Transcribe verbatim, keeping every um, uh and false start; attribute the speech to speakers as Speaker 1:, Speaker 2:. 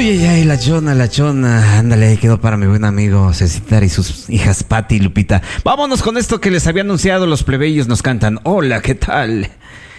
Speaker 1: Uy, ay, ay, la chona, la chona. Ándale, ahí quedó para mi buen amigo Cecitar y sus hijas Pati y Lupita. Vámonos con esto que les había anunciado. Los plebeyos nos cantan. Hola, ¿qué tal?